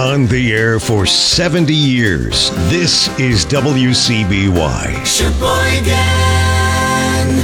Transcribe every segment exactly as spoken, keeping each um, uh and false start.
On the air for seventy years, this is W C B Y. Sheboygan!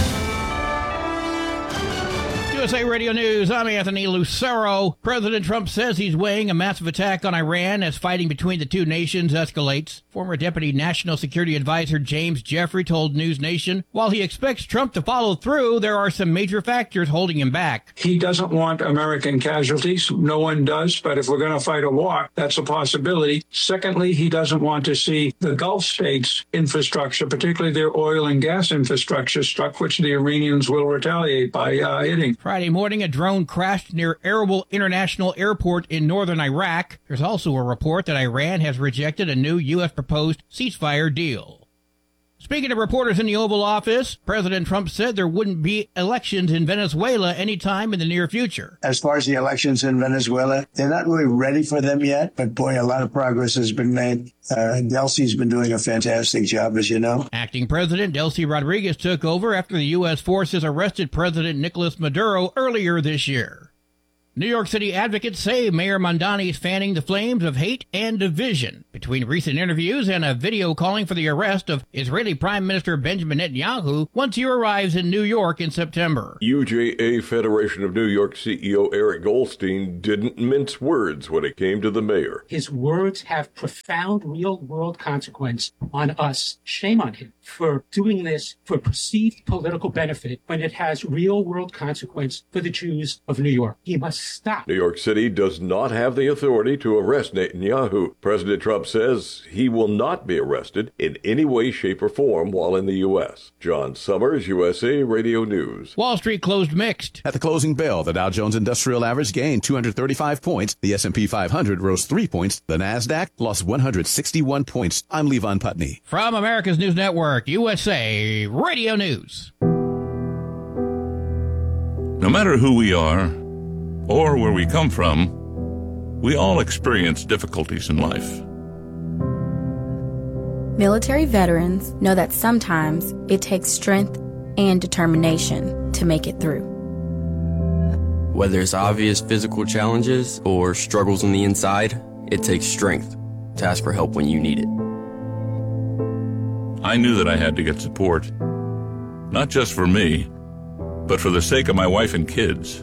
U S A Radio News, I'm Anthony Lucero. President Trump says he's weighing a massive attack on Iran as fighting between the two nations escalates. Former Deputy National Security Advisor James Jeffrey told News Nation, while he expects Trump to follow through, there are some major factors holding him back. He doesn't want American casualties. No one does. But if we're going to fight a war, that's a possibility. Secondly, he doesn't want to see the Gulf states' infrastructure, particularly their oil and gas infrastructure, struck, which the Iranians will retaliate by uh, hitting. Friday morning, a drone crashed near Erbil International Airport in northern Iraq. There's also a report that Iran has rejected a new U S proposed ceasefire deal. Speaking of reporters in the Oval Office, President Trump said there wouldn't be elections in Venezuela anytime in the near future. As far as the elections in Venezuela, they're not really ready for them yet, but boy, a lot of progress has been made. Uh, Delcy's been doing a fantastic job, as you know. Acting President Delcy Rodriguez took over after the U S forces arrested President Nicolas Maduro earlier this year. New York City advocates say Mayor Mamdani is fanning the flames of hate and division. Between recent interviews and a video calling for the arrest of Israeli Prime Minister Benjamin Netanyahu once he arrives in New York in September. U J A Federation of New York C E O Eric Goldstein didn't mince words when it came to the mayor. His words have profound real-world consequence on us. Shame on him for doing this for perceived political benefit when it has real-world consequence for the Jews of New York. He must stop. New York City does not have the authority to arrest Netanyahu. President Trump says he will not be arrested in any way, shape, or form while in the U S. John Summers, U S A Radio News. Wall Street closed mixed. At the closing bell, the Dow Jones Industrial Average gained two hundred thirty-five points. The S and P five hundred rose three points. The NASDAQ lost one hundred sixty-one points. I'm Levon Putney. From America's News Network, U S A Radio News. No matter who we are or where we come from, we all experience difficulties in life. Military veterans know that sometimes it takes strength and determination to make it through. Whether it's obvious physical challenges or struggles on the inside, it takes strength to ask for help when you need it. I knew that I had to get support, not just for me, but for the sake of my wife and kids.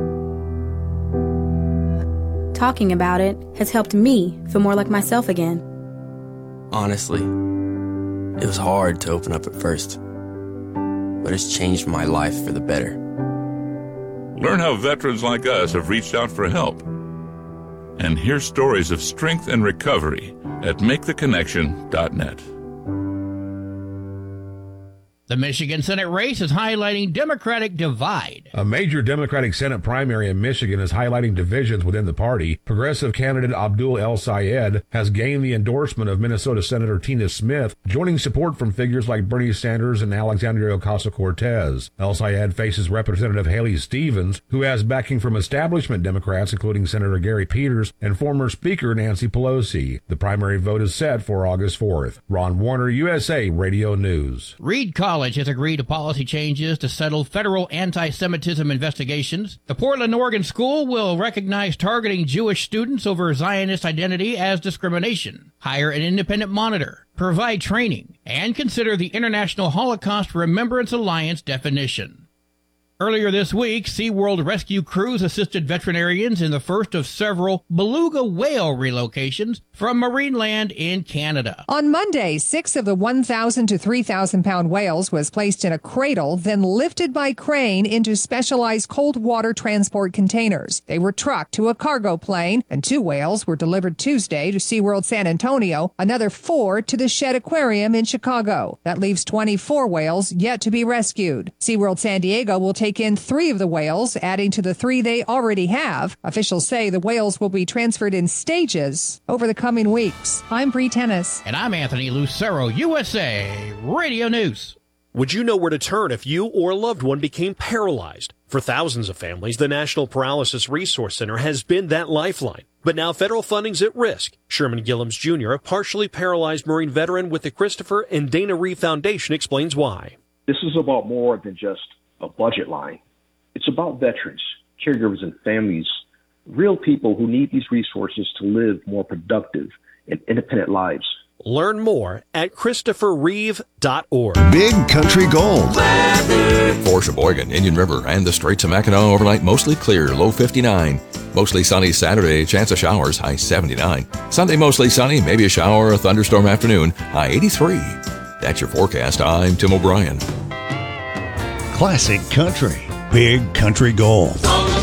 Talking about it has helped me feel more like myself again. Honestly, it was hard to open up at first, but it's changed my life for the better. Learn how veterans like us have reached out for help. And hear stories of strength and recovery at make the connection dot net. The Michigan Senate race is highlighting Democratic divide. A major Democratic Senate primary in Michigan is highlighting divisions within the party. Progressive candidate Abdul El-Sayed has gained the endorsement of Minnesota Senator Tina Smith, joining support from figures like Bernie Sanders and Alexandria Ocasio-Cortez. El-Sayed faces Representative Haley Stevens, who has backing from establishment Democrats, including Senator Gary Peters and former Speaker Nancy Pelosi. The primary vote is set for August fourth. Ron Warner, U S A Radio News. Reed College has agreed to policy changes to settle federal anti-Semitism investigations. The Portland, Oregon school will recognize targeting Jewish students over Zionist identity as discrimination, hire an independent monitor, provide training, and consider the International Holocaust Remembrance Alliance definition. Earlier this week, SeaWorld rescue crews assisted veterinarians in the first of several beluga whale relocations from Marineland in Canada. On Monday, six of the one thousand to three thousand pound whales was placed in a cradle, then lifted by crane into specialized cold water transport containers. They were trucked to a cargo plane, and two whales were delivered Tuesday to SeaWorld San Antonio, another four to the Shedd Aquarium in Chicago. That leaves twenty-four whales yet to be rescued. SeaWorld San Diego will take in three of the whales, adding to the three they already have. Officials say the whales will be transferred in stages over the coming weeks. I'm Bree Tennis. And I'm Anthony Lucero, U S A Radio News. Would you know where to turn if you or a loved one became paralyzed? For thousands of families, the National Paralysis Resource Center has been that lifeline. But now federal funding's at risk. Sherman Gillums Junior, a partially paralyzed Marine veteran with the Christopher and Dana Reeve Foundation, explains why. This is about more than just a budget line. It's about veterans, caregivers, and families real people who need these resources to live more productive and independent lives. Learn more at christopher reeve dot org. Big Country Gold. For Sheboygan, Indian River, and the Straits of Mackinac overnight, mostly clear, low fifty-nine. Mostly sunny Saturday, chance of showers, high seventy-nine. Sunday, mostly sunny, maybe a shower, a thunderstorm afternoon, high eighty-three. That's your forecast. I'm Tim O'Brien. Classic Country. Big Country Gold.